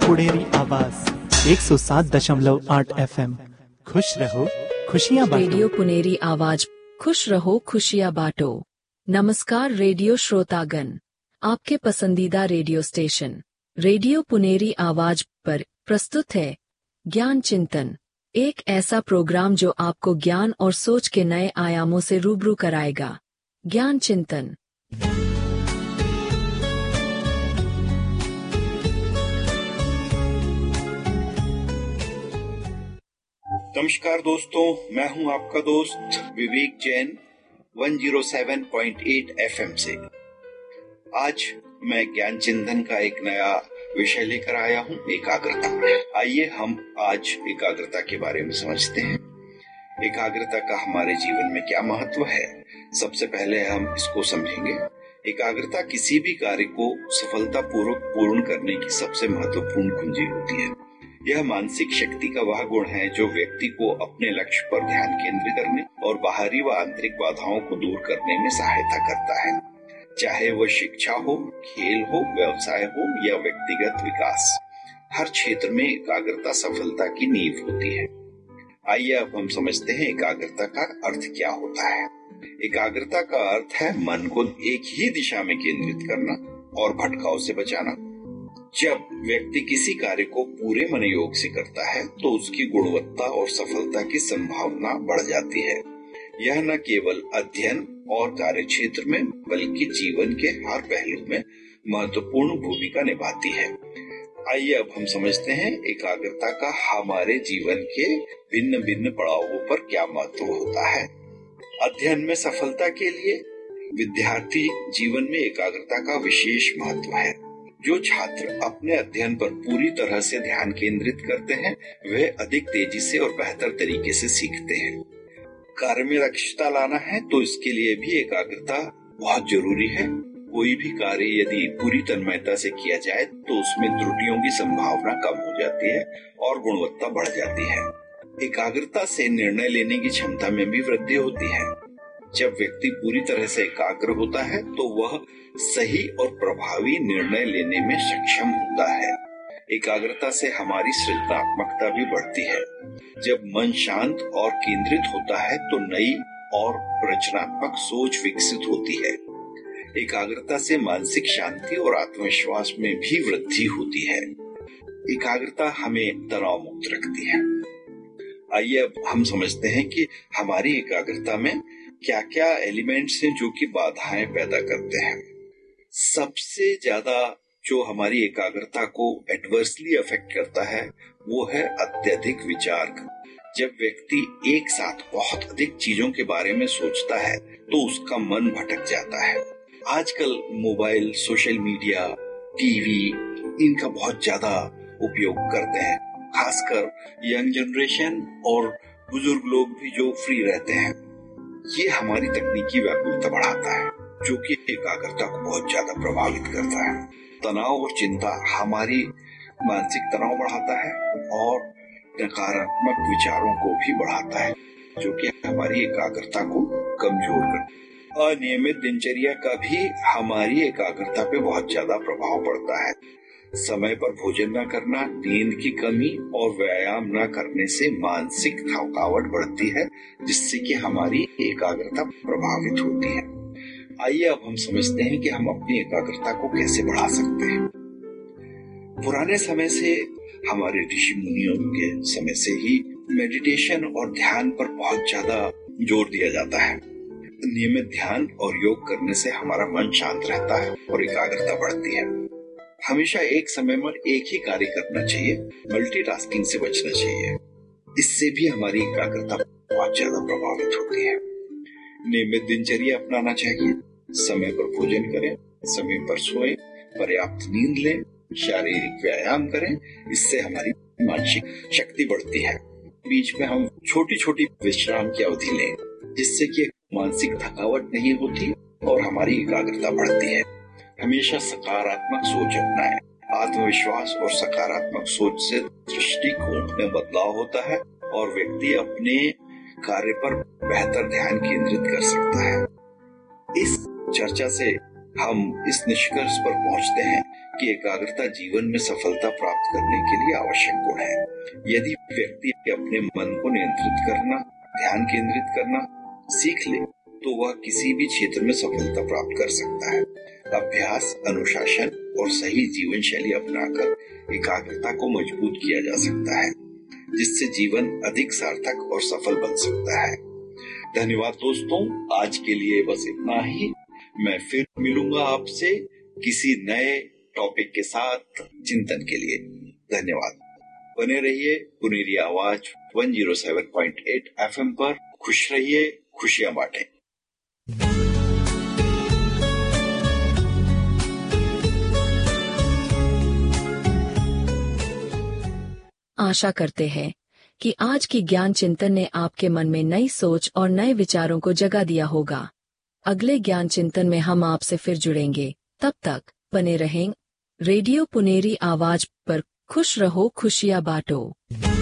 पुणेरी आवाज 107.8 FM। खुश रहो खुशियाँ बांटो। रेडियो पुनेरी आवाज, खुश रहो खुशियाँ बांटो। नमस्कार रेडियो श्रोतागण, आपके पसंदीदा रेडियो स्टेशन रेडियो पुनेरी आवाज पर प्रस्तुत है ज्ञान चिंतन, एक ऐसा प्रोग्राम जो आपको ज्ञान और सोच के नए आयामों से रूबरू कराएगा। ज्ञान चिंतन। नमस्कार दोस्तों, मैं हूं आपका दोस्त विवेक जैन 107.8 FM से। आज मैं ज्ञान चिंतन का एक नया विषय लेकर आया हूं, एकाग्रता। आइए हम आज एकाग्रता के बारे में समझते हैं। एकाग्रता का हमारे जीवन में क्या महत्व है, सबसे पहले हम इसको समझेंगे। एकाग्रता किसी भी कार्य को सफलतापूर्वक पूर्ण करने की सबसे महत्वपूर्ण कुंजी होती है। यह मानसिक शक्ति का वह गुण है जो व्यक्ति को अपने लक्ष्य पर ध्यान केंद्रित करने और बाहरी व आंतरिक बाधाओं को दूर करने में सहायता करता है। चाहे वह शिक्षा हो, खेल हो, व्यवसाय हो या व्यक्तिगत विकास, हर क्षेत्र में एकाग्रता सफलता की नींव होती है। आइए अब हम समझते हैं एकाग्रता का अर्थ क्या होता है। एकाग्रता का अर्थ है मन को एक ही दिशा में केंद्रित करना और भटकाव से बचाना। जब व्यक्ति किसी कार्य को पूरे मनोयोग से करता है तो उसकी गुणवत्ता और सफलता की संभावना बढ़ जाती है। यह न केवल अध्ययन और कार्य क्षेत्र में बल्कि जीवन के हर पहलू में महत्वपूर्ण भूमिका निभाती है। आइए अब हम समझते हैं एकाग्रता का हमारे जीवन के भिन्न भिन्न पड़ावों पर क्या महत्व होता है। अध्ययन में सफलता के लिए विद्यार्थी जीवन में एकाग्रता का विशेष महत्व है। जो छात्र अपने अध्ययन पर पूरी तरह से ध्यान केंद्रित करते हैं, वे अधिक तेजी से और बेहतर तरीके से सीखते हैं। कार्य में दक्षता लाना है तो इसके लिए भी एकाग्रता बहुत जरूरी है। कोई भी कार्य यदि पूरी तन्मयता से किया जाए तो उसमें त्रुटियों की संभावना कम हो जाती है और गुणवत्ता बढ़ जाती है। एकाग्रता से निर्णय लेने की क्षमता में भी वृद्धि होती है। जब व्यक्ति पूरी तरह से एकाग्र होता है तो वह सही और प्रभावी निर्णय लेने में सक्षम होता है। एकाग्रता से हमारी सृजनात्मकता भी बढ़ती है। जब मन शांत और केंद्रित होता है तो नई और रचनात्मक सोच विकसित होती है। एकाग्रता से मानसिक शांति और आत्मविश्वास में भी वृद्धि होती है। एकाग्रता हमें तनाव मुक्त रखती है। आइए अब हम समझते हैं कि हमारी एकाग्रता में क्या क्या एलिमेंट्स हैं जो कि बाधाएं पैदा करते हैं। सबसे ज्यादा जो हमारी एकाग्रता को एडवर्सली अफेक्ट करता है वो है अत्यधिक विचार। जब व्यक्ति एक साथ बहुत अधिक चीजों के बारे में सोचता है तो उसका मन भटक जाता है। आजकल मोबाइल, सोशल मीडिया, टीवी, इनका बहुत ज्यादा उपयोग करते हैं। खासकर यंग जनरेशन और बुजुर्ग लोग भी जो फ्री रहते हैं, ये हमारी तकनीकी व्याकुलता बढ़ाता है जो कि एकाग्रता को बहुत ज्यादा प्रभावित करता है। तनाव और चिंता हमारी मानसिक तनाव बढ़ाता है और नकारात्मक विचारों को भी बढ़ाता है जो कि हमारी एकाग्रता को कमजोर करता है। अनियमित दिनचर्या का भी हमारी एकाग्रता पे बहुत ज्यादा प्रभाव पड़ता है। समय पर भोजन न करना, नींद की कमी और व्यायाम न करने से मानसिक थकावट बढ़ती है जिससे कि हमारी एकाग्रता प्रभावित होती है। आइए अब हम समझते हैं कि हम अपनी एकाग्रता को कैसे बढ़ा सकते हैं। पुराने समय से हमारे ऋषि मुनियों के समय से ही मेडिटेशन और ध्यान पर बहुत ज्यादा जोर दिया जाता है। नियमित ध्यान और योग करने से हमारा मन शांत रहता है और एकाग्रता बढ़ती है। हमेशा एक समय में एक ही कार्य करना चाहिए, मल्टीटास्किंग से बचना चाहिए। इससे भी हमारी एकाग्रता बहुत ज्यादा प्रभावित होती है। नियमित दिनचर्या अपनाना चाहिए। समय पर भोजन करें, समय पर सोएं, पर्याप्त नींद लें, शारीरिक व्यायाम करें। इससे हमारी मानसिक शक्ति बढ़ती है। बीच में हम छोटी छोटी विश्राम की अवधि लें जिससे कि मानसिक थकावट नहीं होती और हमारी एकाग्रता बढ़ती है। हमेशा सकारात्मक सोच अपनाएं। आत्मविश्वास और सकारात्मक सोच से दृष्टिकोण में बदलाव होता है और व्यक्ति अपने कार्य पर बेहतर ध्यान केंद्रित कर सकता है। इस चर्चा से हम इस निष्कर्ष पर पहुंचते हैं कि एकाग्रता जीवन में सफलता प्राप्त करने के लिए आवश्यक गुण है। यदि व्यक्ति अपने मन को नियंत्रित करना, ध्यान केंद्रित करना सीख ले तो वह किसी भी क्षेत्र में सफलता प्राप्त कर सकता है। अभ्यास, अनुशासन और सही जीवन शैली अपनाकर एकाग्रता को मजबूत किया जा सकता है, जिससे जीवन अधिक सार्थक और सफल बन सकता है। धन्यवाद दोस्तों, आज के लिए बस इतना ही। मैं फिर मिलूंगा आपसे किसी नए टॉपिक के साथ चिंतन के लिए। धन्यवाद। बने रहिए पुनेरी आवाज 107.8 FM पर। खुश रहिए, खुशियां बांटें। आशा करते हैं कि आज की ज्ञान चिंतन ने आपके मन में नई सोच और नए विचारों को जगा दिया होगा। अगले ज्ञान चिंतन में हम आपसे फिर जुड़ेंगे। तब तक बने रहें रेडियो पुनेरी आवाज पर। खुश रहो, खुशियां बांटो।